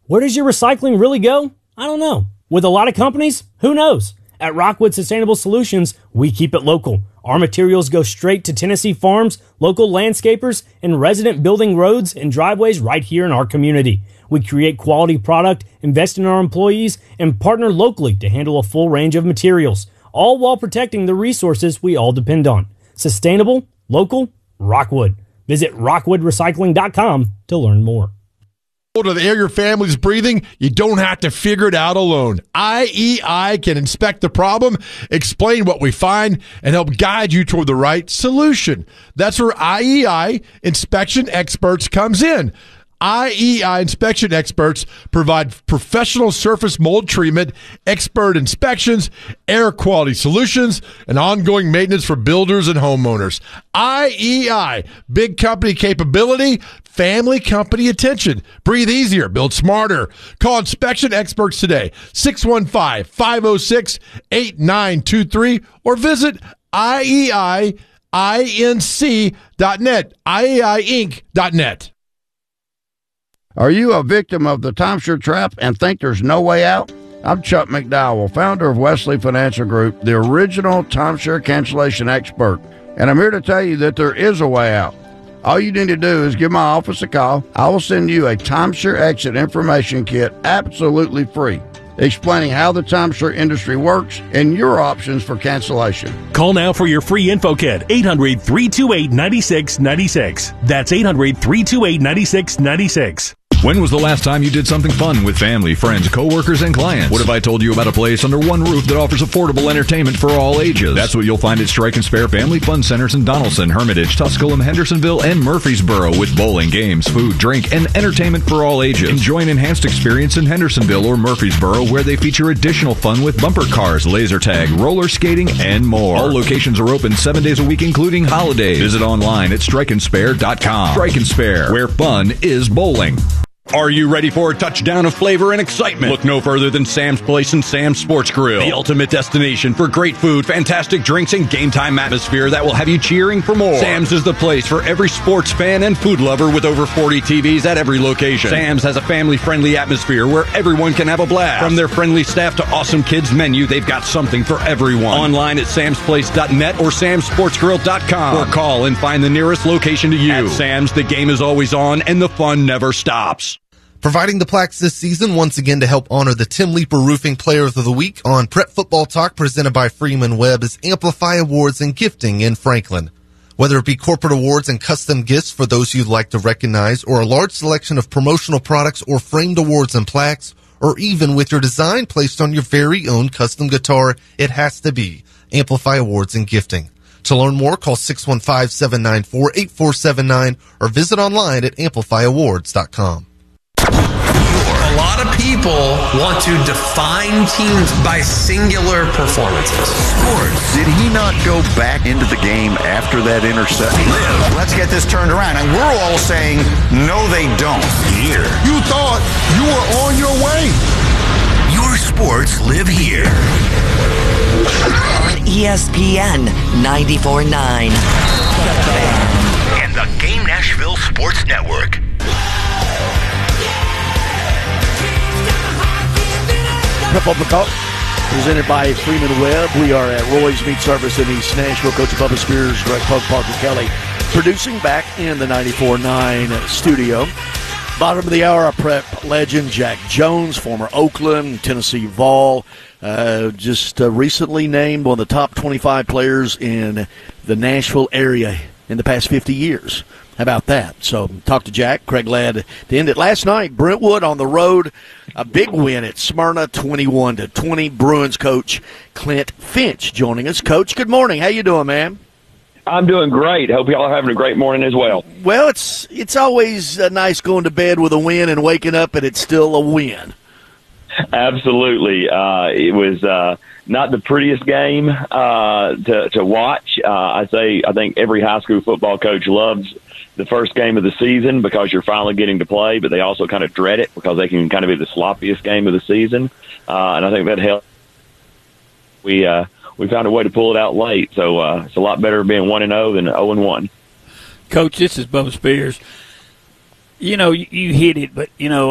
Where does your recycling really go? I don't know. With a lot of companies, who knows? At Rockwood Sustainable Solutions, we keep it local. Our materials go straight to Tennessee farms, local landscapers, and resident building roads and driveways right here in our community. We create quality product, invest in our employees, and partner locally to handle a full range of materials, all while protecting the resources we all depend on. Sustainable, local, Rockwood. Visit rockwoodrecycling.com to learn more. To the air your family's breathing, you don't have to figure it out alone. IEI can inspect the problem, explain what we find, and help guide you toward the right solution. That's where IEI inspection experts comes in. IEI inspection experts provide professional surface mold treatment, expert inspections, air quality solutions, and ongoing maintenance for builders and homeowners. IEI, big company capability, family company attention. Breathe easier, build smarter. Call inspection experts today, 615-506-8923, or visit IEIinc.net, IEIinc.net. Are you a victim of the timeshare trap and think there's no way out? I'm Chuck McDowell, founder of Wesley Financial Group, the original timeshare cancellation expert, and I'm here to tell you that there is a way out. All you need to do is give my office a call. I will send you a timeshare exit information kit absolutely free, explaining how the timeshare industry works and your options for cancellation. Call now for your free info kit, 800-328-9696. That's 800-328-9696. When was the last time you did something fun with family, friends, coworkers, and clients? What if I told you about a place under one roof that offers affordable entertainment for all ages? That's what you'll find at Strike and Spare Family Fun Centers in Donaldson, Hermitage, Tusculum, Hendersonville, and Murfreesboro, with bowling, games, food, drink, and entertainment for all ages. Enjoy an enhanced experience in Hendersonville or Murfreesboro, where they feature additional fun with bumper cars, laser tag, roller skating, and more. All locations are open 7 days a week, including holidays. Visit online at strikeandspare.com. Strike and Spare, where fun is bowling. Are you ready for a touchdown of flavor and excitement? Look no further than Sam's Place and Sam's Sports Grill, the ultimate destination for great food, fantastic drinks, and game time atmosphere that will have you cheering for more. Sam's is the place for every sports fan and food lover, with over 40 TVs at every location. Sam's has a family-friendly atmosphere where everyone can have a blast. From their friendly staff to awesome kids menu, they've got something for everyone. Online at samsplace.net or samsportsgrill.com, or call and find the nearest location to you. At Sam's, the game is always on and the fun never stops. Providing the plaques this season once again to help honor the Tim Leeper Roofing Player of the Week on Prep Football Talk, presented by Freeman Webb, is Amplify Awards and Gifting in Franklin. Whether it be corporate awards and custom gifts for those you'd like to recognize, or a large selection of promotional products or framed awards and plaques, or even with your design placed on your very own custom guitar, it has to be Amplify Awards and Gifting. To learn more, call 615-794-8479 or visit online at amplifyawards.com. A lot of people want to define teams by singular performances. Sports. Did he not go back into the game after that interception? Let's get this turned around. And we're all saying, no, they don't. Here. You thought you were on your way. Your sports live here. On ESPN 94.9. And the Game Nashville Sports Network. Prep Football Talk, presented by Freeman Webb. We are at Roy's Meat Service in East Nashville. Coach Bubba Spears, Greg Pogue, Parker Kelly, producing back in the 94.9 studio. Bottom of the hour, our Prep legend, Jack Jones, former Oakland, Tennessee Vol, just recently named one of the top 25 players in the Nashville area in the past 50 years. How about that? So, talk to Jack. Craig glad to end it. Last night, Brentwood on the road, a big win at Smyrna, 21-20. Bruins coach Clint Finch joining us. Coach, good morning. How you doing, man? I'm doing great. Hope y'all are having a great morning as well. Well, it's always nice going to bed with a win and waking up and it's still a win. Absolutely. It was not the prettiest game to watch. I think every high school football coach loves the first game of the season because you're finally getting to play, but they also kind of dread it because they can kind of be the sloppiest game of the season. And I think that helped. We found a way to pull it out late, so it's a lot better being 1-0 than 0-1. Coach, this is Bubba Spears. You know, you hit it, but, you know,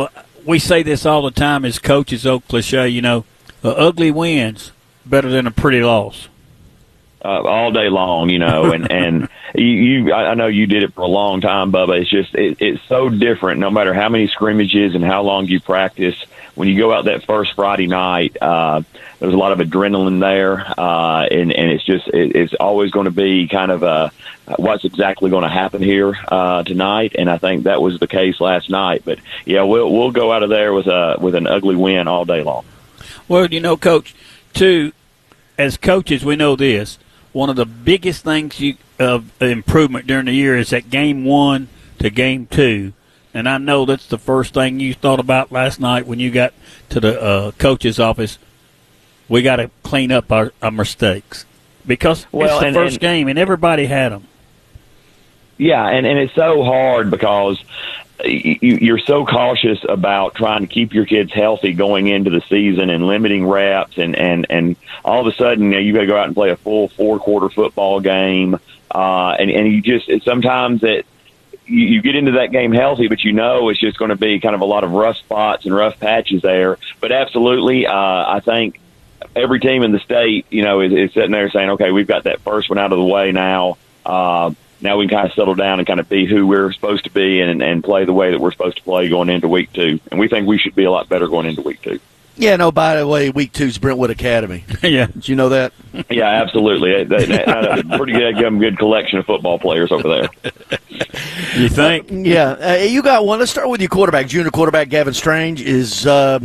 we say this all the time as coaches, old cliche, you know, ugly wins better than a pretty loss. All day long, you know, and I know you did it for a long time, Bubba. It's just it's so different no matter how many scrimmages and how long you practice. When you go out that first Friday night, there's a lot of adrenaline there, and it's always going to be kind of what's exactly going to happen here tonight. And I think that was the case last night. But yeah, we'll go out of there with an ugly win all day long. Well, you know, Coach, too, as coaches, we know this. One of the biggest things of improvement during the year is that game 1 to game 2. And I know that's the first thing you thought about last night when you got to the coach's office. We got to clean up our mistakes because it's the first game, and everybody had them. Yeah, and it's so hard because you're so cautious about trying to keep your kids healthy going into the season and limiting reps, and all of a sudden you got to go out and play a full 4-quarter football game, and you just sometimes you get into that game healthy, but you know it's just going to be kind of a lot of rough spots and rough patches there. But absolutely, I think every team in the state, you know, is sitting there saying, okay, we've got that first one out of the way now. Now we can kind of settle down and kind of be who we're supposed to be and play the way that we're supposed to play going into week 2. And we think we should be a lot better going into week 2. Yeah, no, by the way, week 2 is Brentwood Academy. Yeah. Did you know that? Yeah, absolutely. Pretty good collection of football players over there. You think? Yeah. You got one. Let's start with your quarterback. Junior quarterback Gavin Strange is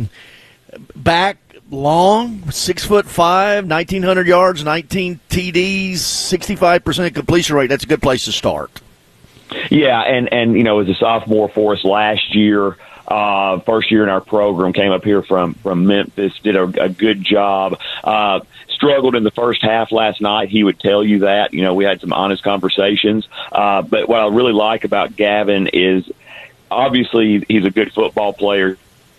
back. Long, 6'5", 1,900 yards, 19 TDs, 65% completion rate. That's a good place to start. Yeah, and you know, as a sophomore for us last year, first year in our program, came up here from Memphis, did a good job. Struggled in the first half last night. He would tell you that. You know, we had some honest conversations. But what I really like about Gavin is obviously he's a good football player,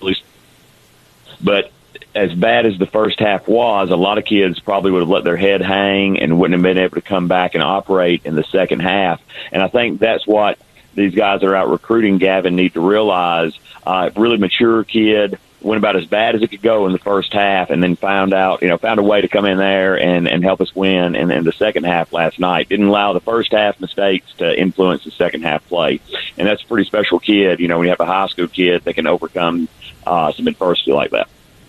but as bad as the first half was, a lot of kids probably would have let their head hang and wouldn't have been able to come back and operate in the second half. And I think that's what these guys that are out recruiting Gavin need to realize. Really mature kid, went about as bad as it could go in the first half, and then found a way to come in there and help us win in the second half last night. Didn't allow the first half mistakes to influence the second half play. And that's a pretty special kid, you know, when you have a high school kid that can overcome some adversity like that.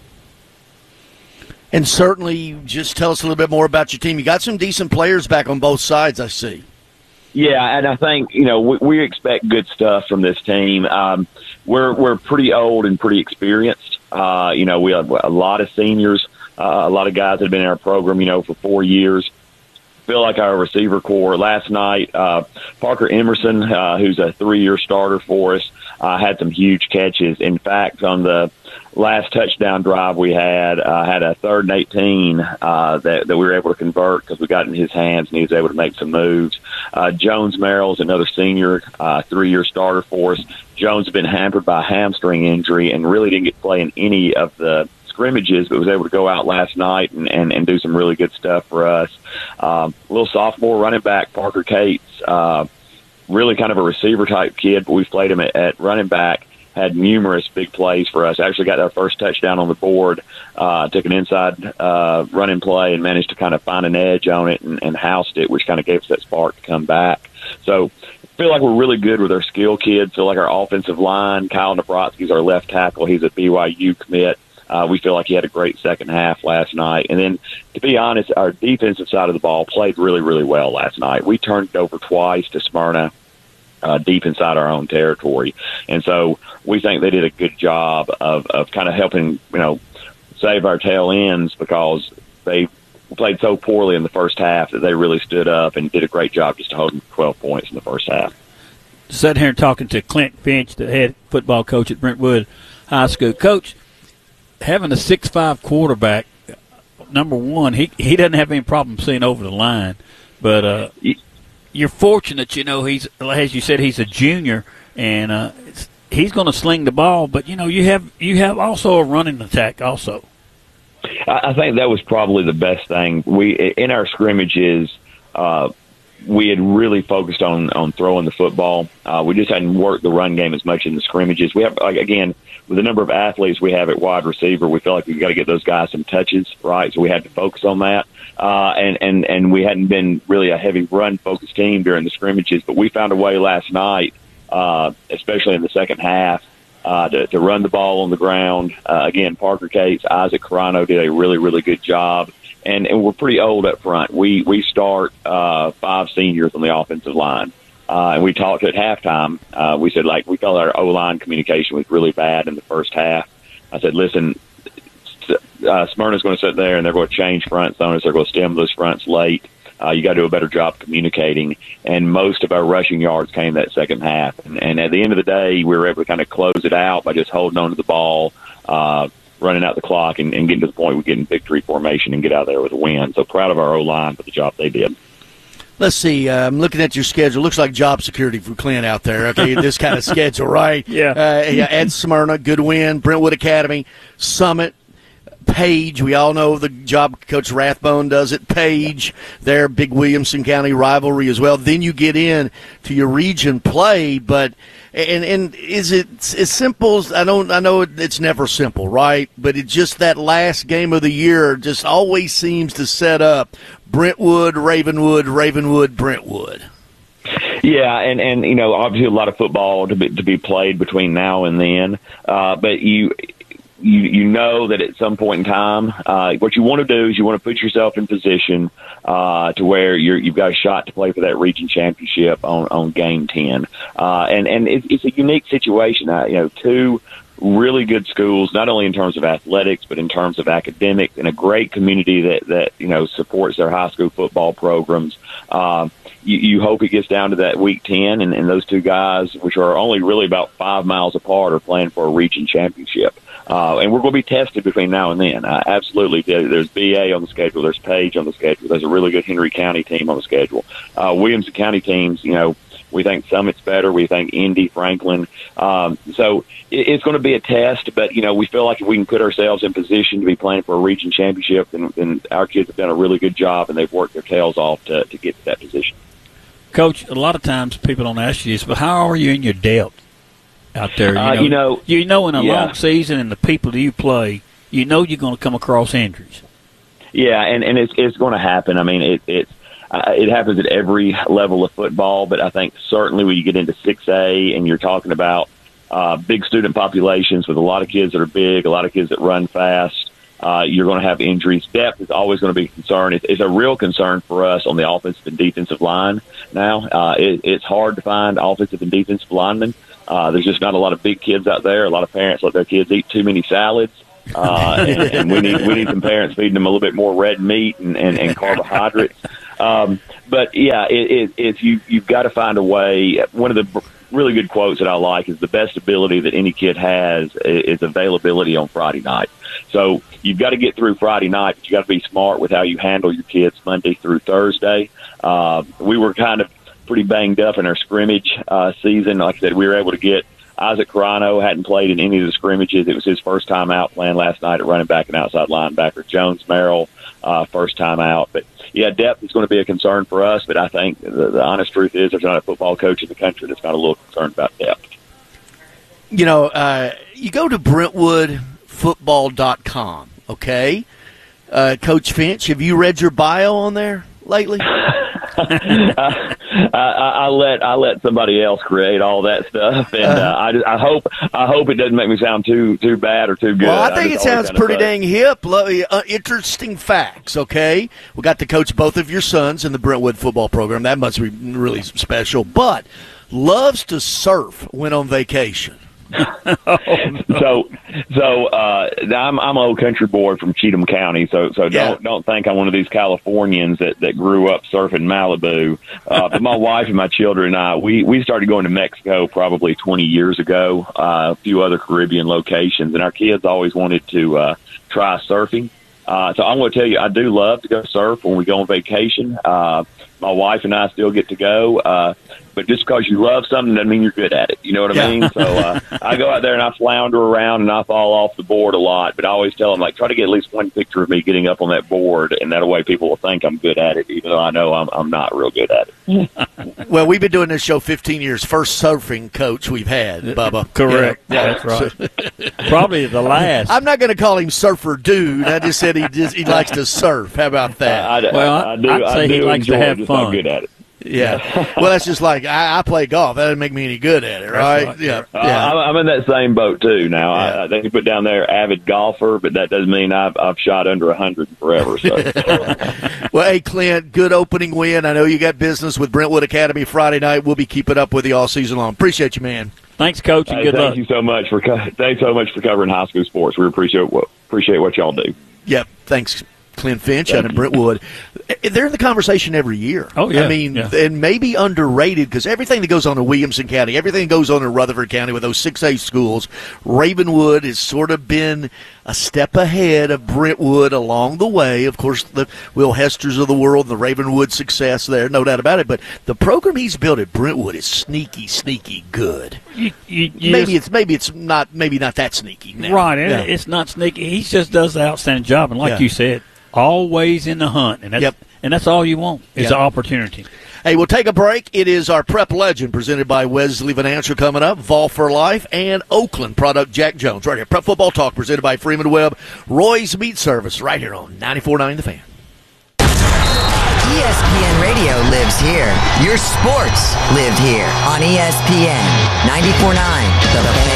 And certainly, just tell us a little bit more about your team. You got some decent players back on both sides, I see. Yeah, and I think, you know, we expect good stuff from this team. We're pretty old and pretty experienced. You know, we have a lot of seniors, a lot of guys that have been in our program, you know, for 4 years. Feel like our receiver core last night, Parker Emerson, who's a 3-year starter for us, had some huge catches. In fact, on the last touchdown drive we had a 3rd and 18 that we were able to convert because we got in his hands and he was able to make some moves. Jones Merrill's another senior, 3-year starter for us. Jones has been hampered by a hamstring injury and really didn't get to play in any of the scrimmages, but was able to go out last night and do some really good stuff for us. Little sophomore running back, Parker Cates, really kind of a receiver-type kid, but we played him at running back, had numerous big plays for us. Actually got our first touchdown on the board, took an inside running play and managed to kind of find an edge on it and housed it, which kind of gave us that spark to come back. So feel like we're really good with our skill kids. Feel like our offensive line, Kyle Nabrotsky's our left tackle. He's a BYU commit. We feel like he had a great second half last night. And then, to be honest, our defensive side of the ball played really, really well last night. We turned it over twice to Smyrna deep inside our own territory. And so we think they did a good job of kind of helping, you know, save our tail ends because they played so poorly in the first half that they really stood up and did a great job just to hold them 12 points in the first half. Sitting here talking to Clint Finch, the head football coach at Brentwood High School. Coach, having a 6'5" quarterback, number one, he doesn't have any problem seeing over the line. But you're fortunate, you know, he's, as you said, he's a junior, and he's going to sling the ball. But, you know, you have also a running attack also. I think that was probably the best thing. We in our scrimmages, we had really focused on throwing the football. We just hadn't worked the run game as much in the scrimmages. We have, again, with the number of athletes we have at wide receiver, we feel like we've got to get those guys some touches, right? So we had to focus on that. And we hadn't been really a heavy run-focused team during the scrimmages, but we found a way last night, especially in the second half, to run the ball on the ground. Again, Parker Cates, Isaac Carano did a really, really good job. And we're pretty old up front. We start 5 seniors on the offensive line. And we talked at halftime. We said, we felt our O-line communication was really bad in the first half. I said, listen, Smyrna's going to sit there, and they're going to change front zoners. They're going to stem those fronts late. You got to do a better job communicating. And most of our rushing yards came that second half. And at the end of the day, we were able to kind of close it out by just holding on to the ball, running out the clock, and getting to the point where we're getting victory formation and get out of there with a win. So proud of our O-line for the job they did. Let's see. I'm looking at your schedule. Looks like job security for Clint out there. Okay, this kind of schedule, right? Yeah. At Smyrna, good win. Brentwood Academy, Summit, Page. We all know the job Coach Rathbone does at Page. Their big Williamson County rivalry as well. Then you get in to your region play, but and is it as simple as I know it's never simple, right? But it just that last game of the year just always seems to set up Brentwood, Ravenwood, Brentwood. Yeah, and obviously a lot of football to be played between now and then, but you know that at some point in time, what you want to do is you want to put yourself in position to where you've got a shot to play for that region championship on game 10. And it's a unique situation. 2 really good schools, not only in terms of athletics, but in terms of academics, and a great community that supports their high school football programs. You hope it gets down to that week 10, and those 2 guys, which are only really about 5 miles apart, are playing for a region championship. And we're going to be tested between now and then. Absolutely. There's BA on the schedule. There's Page on the schedule. There's a really good Henry County team on the schedule. Williamson County teams, we think Summit's better. We think Indy, Franklin. So it's going to be a test, but, we feel like if we can put ourselves in position to be playing for a region championship, then our kids have done a really good job, and they've worked their tails off to get to that position. Coach, a lot of times people don't ask you this, but how are you in your depth out there? In a long season and the people that you play, you're going to come across injuries. Yeah, and it's going to happen. I mean, it happens at every level of football, but I think certainly when you get into 6A and you're talking about big student populations with a lot of kids that are big, a lot of kids that run fast, you're going to have injuries. Depth is always going to be a concern. It's a real concern for us on the offensive and defensive line now. It's hard to find offensive and defensive linemen. There's just not a lot of big kids out there. A lot of parents let their kids eat too many salads. And we need some parents feeding them a little bit more red meat and carbohydrates. But yeah, you've got to find a way. One of the really good quotes that I like is the best ability that any kid has is availability on Friday night. So you've got to get through Friday night, but you got to be smart with how you handle your kids Monday through Thursday. We were kind of pretty banged up in our scrimmage season. Like I said, we were able to get Isaac Carano, hadn't played in any of the scrimmages. It was his first time out playing last night at running back and outside linebacker. Jones Merrill, first time out. But, yeah, depth is going to be a concern for us, but I think the honest truth is there's not a football coach in the country that's not a little concerned about depth. You go to BrentwoodFootball.com, okay? Coach Finch, have you read your bio on there lately? I let somebody else create all that stuff, and I hope it doesn't make me sound too bad or too good. Well, I think it sounds pretty dang hip. Interesting facts. Okay, we got to coach both of your sons in the Brentwood football program. That must be really special. But loves to surf when on vacation. So I'm Old Country boy from Cheatham County. So don't think I'm one of these Californians that grew up surfing Malibu. But my wife and my children and I, we started going to Mexico probably 20 years ago, a few other Caribbean locations, and our kids always wanted to try surfing. So I'm going to tell you, I do love to go surf when we go on vacation. my wife and I still get to go. But just because you love something doesn't mean you're good at it. You know what I mean? So I go out there and I flounder around and I fall off the board a lot. But I always tell them, like, try to get at least one picture of me getting up on that board, and that way people will think I'm good at it, even though I know I'm not real good at it. Well, we've been doing this show 15 years. First surfing coach we've had, Bubba. Correct. Yeah. That's right. Probably the last. I'm not going to call him Surfer Dude. I just said he likes to surf. How about that? I'd say he likes to have fun. I'm good at it. Yeah. Well, that's just like I play golf. That doesn't make me any good at it, right? Yeah. I'm in that same boat too. Now I think you put down there avid golfer, but that doesn't mean I've shot under 100 forever. So. Well, hey Clint, good opening win. I know you got business with Brentwood Academy Friday night. We'll be keeping up with you all season long. Appreciate you, man. Thanks, Coach, and good luck. Thanks so much for covering high school sports. We appreciate what y'all do. Yep. Thanks, Clint Finch out in Brentwood. They're in the conversation every year. Oh, yeah. I mean, and maybe underrated because everything that goes on in Williamson County, everything that goes on in Rutherford County with those 6A schools, Ravenwood has sort of been a step ahead of Brentwood along the way. Of course, the Will Hesters of the world, the Ravenwood success there, no doubt about it. But the program he's built at Brentwood is sneaky good. Maybe it's not that sneaky now. Right, and it's not sneaky. He just does an outstanding job, and like you said, always in the hunt, and that's all you want is an opportunity. Hey, we'll take a break. It is our Prep Legend presented by Wesley Financial coming up, Vol for Life, and Oakland product Jack Jones. Right here, Prep Football Talk presented by Freeman Webb, Roy's Meat Service, right here on 94.9 The Fan. ESPN Radio lives here. Your sports live here on ESPN 94.9 The Fan.